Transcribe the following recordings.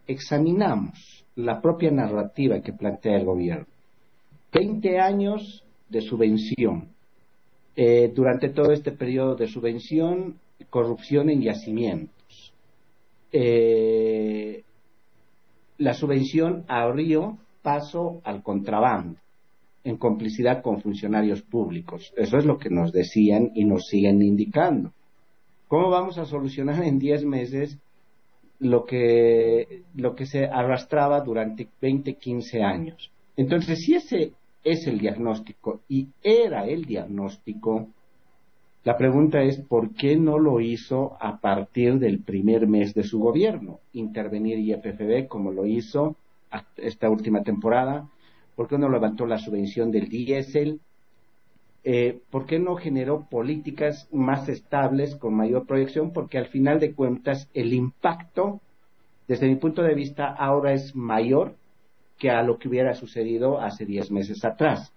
examinamos la propia narrativa que plantea el gobierno, 20 años de subvención. Durante todo este periodo de subvención, corrupción en yacimientos. La subvención abrió paso al contrabando en complicidad con funcionarios públicos. Eso es lo que nos decían y nos siguen indicando. ¿Cómo vamos a solucionar en 10 meses lo que se arrastraba durante 20, 15 años? Entonces, si ese es el diagnóstico y era el diagnóstico, la pregunta es ¿por qué no lo hizo a partir del primer mes de su gobierno? Intervenir YPFB como lo hizo esta última temporada. ¿Por qué no levantó la subvención del diésel? ¿Por qué no generó políticas más estables, con mayor proyección? Porque al final de cuentas el impacto, desde mi punto de vista, ahora es mayor que a lo que hubiera sucedido hace 10 meses atrás.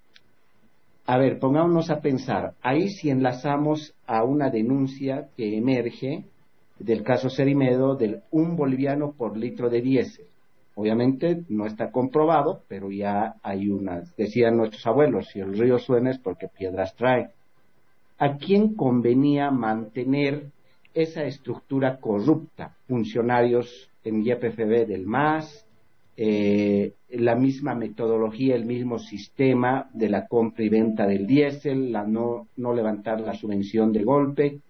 A ver, pongámonos a pensar, ahí si enlazamos a una denuncia que emerge del caso Cerimedo del 1 boliviano por litro de diésel. Obviamente no está comprobado, pero ya hay unas, decían nuestros abuelos, si el río suena es porque piedras trae. ¿A quién convenía mantener esa estructura corrupta? Funcionarios en YPFB del MAS, la misma metodología, el mismo sistema de la compra y venta del diésel, la no levantar la subvención de golpe.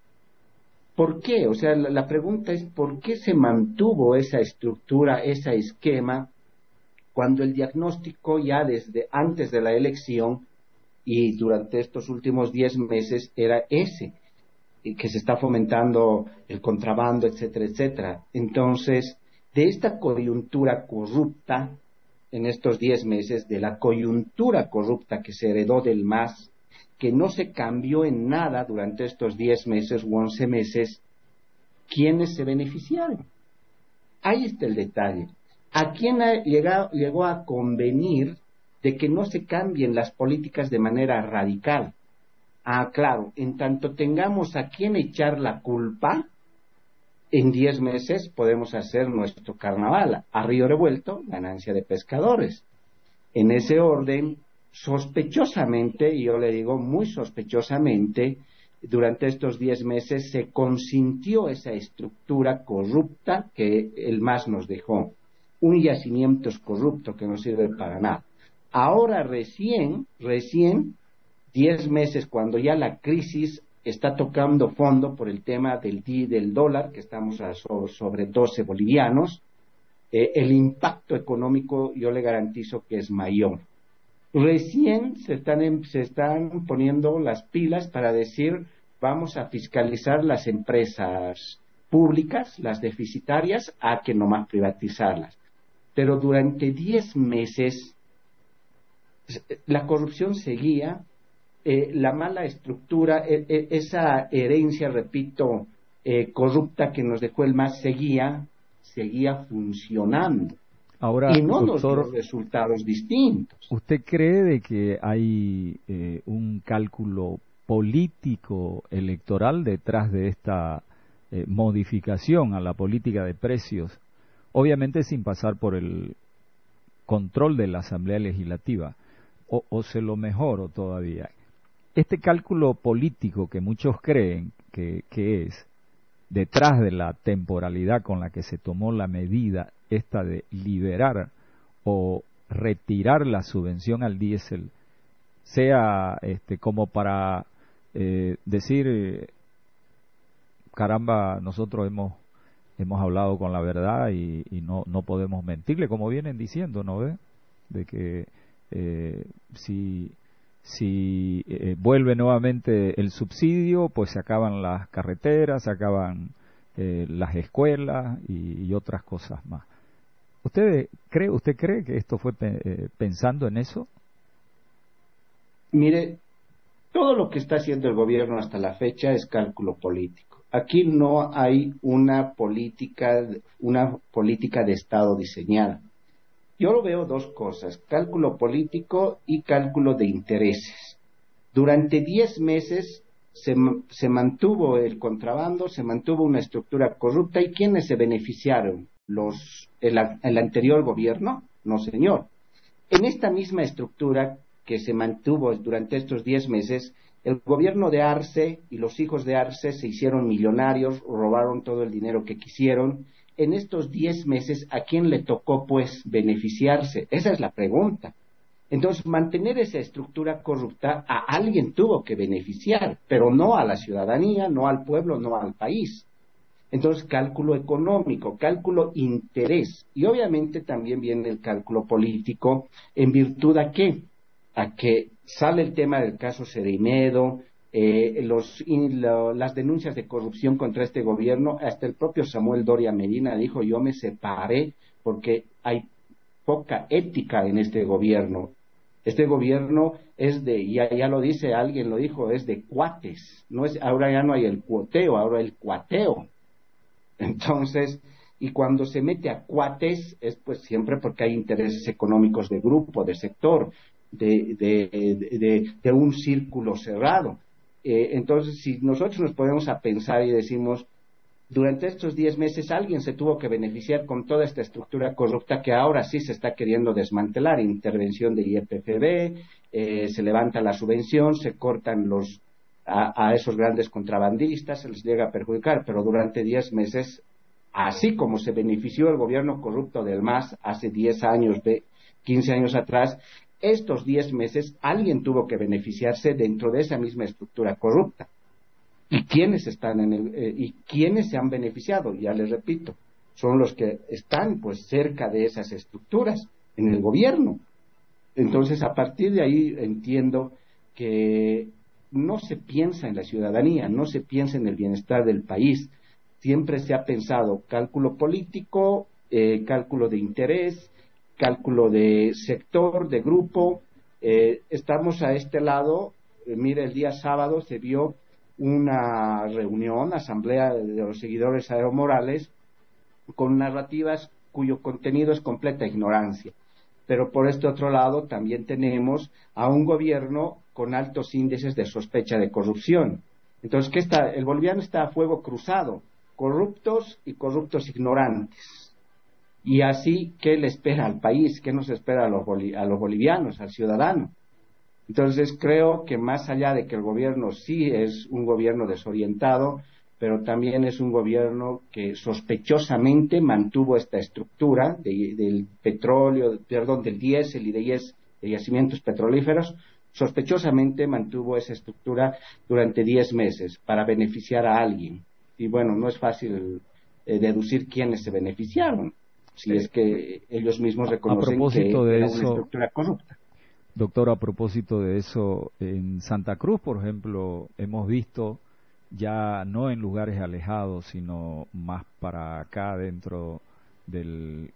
¿Por qué? O sea, la pregunta es ¿por qué se mantuvo esa estructura, ese esquema, cuando el diagnóstico ya desde antes de la elección y durante estos últimos 10 meses era ese, que se está fomentando el contrabando, etcétera, etcétera? Entonces, de esta coyuntura corrupta, en estos 10 meses, de la coyuntura corrupta que se heredó del MAS, que no se cambió en nada durante estos 10 meses u 11 meses, ¿quiénes se beneficiaron? Ahí está el detalle. ¿A quién llegó a convenir de que no se cambien las políticas de manera radical? Ah, claro, en tanto tengamos a quién echar la culpa, en 10 meses podemos hacer nuestro carnaval. A río revuelto, ganancia de pescadores. En ese orden, sospechosamente, y yo le digo muy sospechosamente, durante estos 10 meses se consintió esa estructura corrupta que el MAS nos dejó. Un yacimiento corrupto que no sirve para nada. Ahora recién, 10 meses, cuando ya la crisis está tocando fondo por el tema del dólar, que estamos sobre 12 bolivianos, el impacto económico yo le garantizo que es mayor. Recién se están poniendo las pilas para decir vamos a fiscalizar las empresas públicas, las deficitarias, a que nomás privatizarlas. Pero durante 10 meses la corrupción seguía, la mala estructura, esa herencia, repito, corrupta que nos dejó el MAS seguía funcionando. Ahora, Y no nos doctor, dio resultados distintos. ¿usted cree de que hay un cálculo político electoral detrás de esta modificación a la política de precios? Obviamente sin pasar por el control de la Asamblea Legislativa, o se lo mejoro todavía. Este cálculo político que muchos creen que es detrás de la temporalidad con la que se tomó la medida esta de liberar o retirar la subvención al diésel, sea como para decir caramba, nosotros hemos hablado con la verdad y no podemos mentirle, como vienen diciendo, ¿no ve? De que si vuelve nuevamente el subsidio, pues se acaban las carreteras, se acaban las escuelas y otras cosas más. ¿Usted cree que esto fue pensando en eso? Mire, todo lo que está haciendo el gobierno hasta la fecha es cálculo político. Aquí no hay una política de Estado diseñada. Yo lo veo dos cosas, cálculo político y cálculo de intereses. Durante 10 meses se mantuvo el contrabando, se mantuvo una estructura corrupta, ¿y quiénes se beneficiaron? el anterior gobierno? No, señor. En esta misma estructura que se mantuvo durante estos 10 meses, el gobierno de Arce y los hijos de Arce se hicieron millonarios, robaron todo el dinero que quisieron. En estos 10 meses, ¿a quién le tocó, pues, beneficiarse? Esa es la pregunta. Entonces, mantener esa estructura corrupta, a alguien tuvo que beneficiar, pero no a la ciudadanía, no al pueblo, no al país. Entonces, cálculo económico, cálculo interés, y obviamente también viene el cálculo político, ¿en virtud a qué? A que sale el tema del caso Cerinedo, las denuncias de corrupción contra este gobierno. Hasta el propio Samuel Doria Medina dijo: yo me separé porque hay poca ética en este gobierno. Este gobierno es ya lo dice, alguien lo dijo, es de cuates. Ahora ya no hay el cuoteo, ahora el cuateo. Entonces, y cuando se mete a cuates es pues siempre porque hay intereses económicos de grupo, de sector, de un círculo cerrado. Entonces, si nosotros nos ponemos a pensar y decimos, durante estos 10 meses alguien se tuvo que beneficiar con toda esta estructura corrupta que ahora sí se está queriendo desmantelar, intervención de IEPFB, se levanta la subvención, se cortan a esos grandes contrabandistas, se les llega a perjudicar, pero durante 10 meses, así como se benefició el gobierno corrupto del MAS hace 10 años, 15 años atrás, estos 10 meses alguien tuvo que beneficiarse dentro de esa misma estructura corrupta. ¿Y quiénes y quiénes se han beneficiado? Ya les repito, son los que están pues cerca de esas estructuras en el gobierno. Entonces, a partir de ahí entiendo que no se piensa en la ciudadanía, no se piensa en el bienestar del país. Siempre se ha pensado cálculo político, cálculo de interés, cálculo de sector, de grupo. Estamos a este lado. Mire, el día sábado se vio una reunión, asamblea de los seguidores de Evo Morales, con narrativas cuyo contenido es completa ignorancia. Pero por este otro lado también tenemos a un gobierno con altos índices de sospecha de corrupción. Entonces, el boliviano está a fuego cruzado, corruptos y corruptos ignorantes. Y así, ¿qué le espera al país? ¿Qué nos espera a los bolivianos, al ciudadano? Entonces, creo que más allá de que el gobierno sí es un gobierno desorientado, pero también es un gobierno que sospechosamente mantuvo esta estructura del petróleo, del diésel y de yacimientos petrolíferos, sospechosamente mantuvo esa estructura durante 10 meses para beneficiar a alguien. Y bueno, no es fácil deducir quiénes se beneficiaron, si es que ellos mismos reconocen que era una estructura corrupta. Doctor, a propósito de eso, en Santa Cruz, por ejemplo, hemos visto, ya no en lugares alejados, sino más para acá dentro del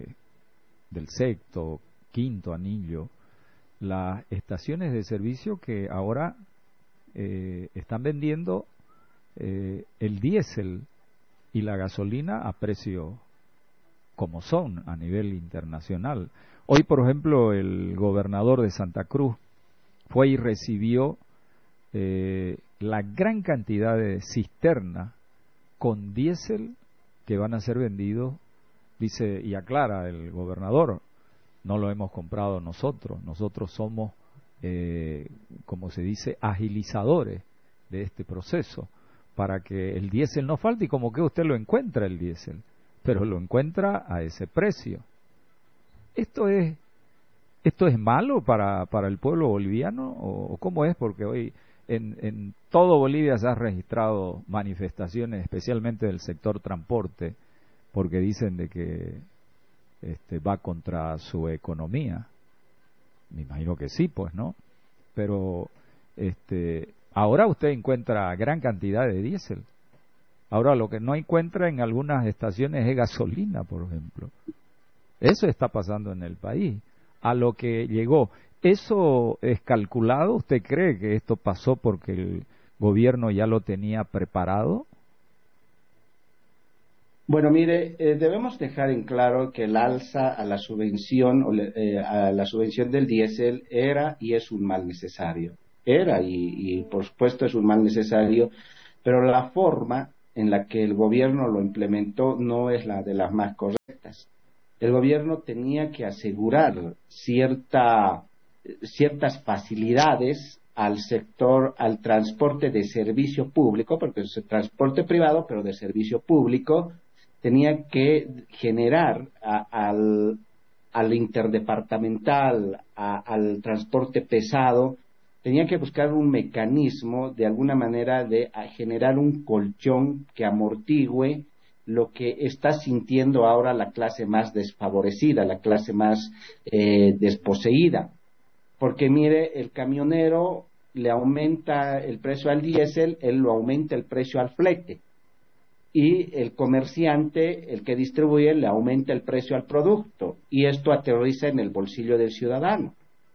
sexto, quinto anillo, las estaciones de servicio que ahora están vendiendo el diésel y la gasolina a precio como son a nivel internacional. Hoy, por ejemplo, el gobernador de Santa Cruz fue y recibió la gran cantidad de cisternas con diésel que van a ser vendidos, dice, y aclara el gobernador, no lo hemos comprado nosotros somos, como se dice, agilizadores de este proceso, para que el diésel no falte. Y como que usted lo encuentra el diésel, pero lo encuentra a ese precio. ¿Esto es malo para el pueblo boliviano o cómo es? Porque hoy en todo Bolivia se han registrado manifestaciones, especialmente del sector transporte, porque dicen de que va contra su economía. Me imagino que sí, pues, ¿no? Pero ahora usted encuentra gran cantidad de diésel. Ahora lo que no encuentra en algunas estaciones es gasolina, por ejemplo. Eso está pasando en el país. A lo que llegó. ¿Eso es calculado? ¿Usted cree que esto pasó porque el gobierno ya lo tenía preparado? Bueno, mire, debemos dejar en claro que el alza a la subvención a la subvención del diésel era y es un mal necesario. Era y por supuesto es un mal necesario, pero la forma en la que el gobierno lo implementó no es la de las más correctas. El gobierno tenía que asegurar ciertas facilidades al sector, al transporte de servicio público, porque es transporte privado, pero de servicio público, tenía que generar al interdepartamental, al transporte pesado, tenía que buscar un mecanismo de alguna manera de generar un colchón que amortigüe lo que está sintiendo ahora la clase más desfavorecida, la clase más desposeída. Porque mire, el camionero le aumenta el precio al diésel, él lo aumenta el precio al flete. Y el comerciante, el que distribuye, le aumenta el precio al producto. Y esto aterriza en el bolsillo del ciudadano.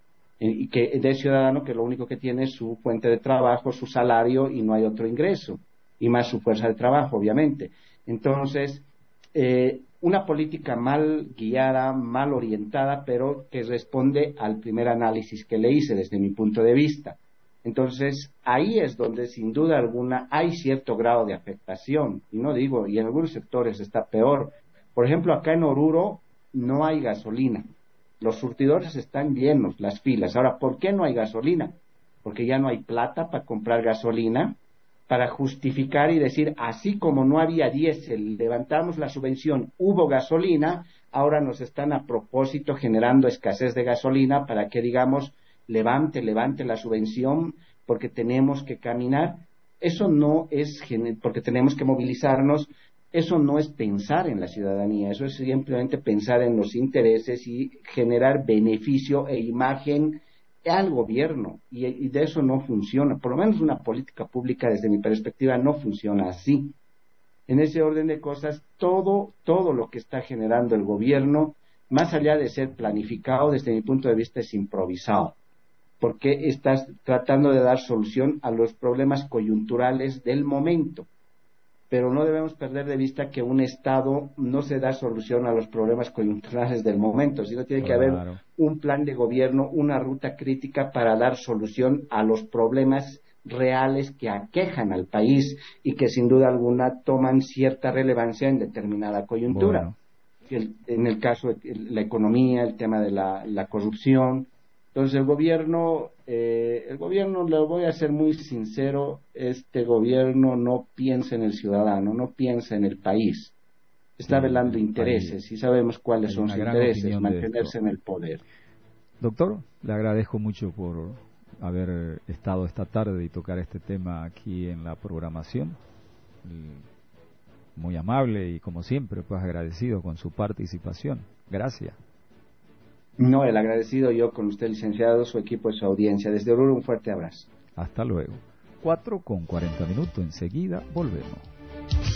Del ciudadano que lo único que tiene es su fuente de trabajo, su salario y no hay otro ingreso. Y más su fuerza de trabajo, obviamente. Entonces, una política mal guiada, mal orientada, pero que responde al primer análisis que le hice desde mi punto de vista. Entonces, ahí es donde sin duda alguna hay cierto grado de afectación, y no digo, y en algunos sectores está peor. Por ejemplo, acá en Oruro no hay gasolina, los surtidores están llenos, las filas. Ahora, ¿por qué no hay gasolina? Porque ya no hay plata para comprar gasolina, para justificar y decir, así como no había diésel, levantamos la subvención, hubo gasolina, ahora nos están a propósito generando escasez de gasolina para que digamos, levante la subvención porque tenemos que caminar. Eso no es porque tenemos que movilizarnos, eso no es pensar en la ciudadanía, eso es simplemente pensar en los intereses y generar beneficio e imagen al gobierno, y de eso no funciona, por lo menos una política pública desde mi perspectiva no funciona así. En ese orden de cosas, todo lo que está generando el gobierno, más allá de ser planificado, desde mi punto de vista es improvisado, porque estás tratando de dar solución a los problemas coyunturales del momento. Pero no debemos perder de vista que un Estado no se da solución a los problemas coyunturales del momento, sino tiene que haber un plan de gobierno, una ruta crítica para dar solución a los problemas reales que aquejan al país y que sin duda alguna toman cierta relevancia en determinada coyuntura. Bueno. En el caso de la economía, el tema de la corrupción. Entonces el gobierno, le voy a ser muy sincero, este gobierno no piensa en el ciudadano, no piensa en el país. Está velando intereses y sabemos cuáles son sus intereses, mantenerse en el poder. Doctor, le agradezco mucho por haber estado esta tarde y tocar este tema aquí en la programación. Muy amable y como siempre, pues agradecido con su participación. Gracias. No, el agradecido yo con usted, licenciado, su equipo y su audiencia. Desde Oruro, un fuerte abrazo. Hasta luego. 4:40 minutos, enseguida volvemos.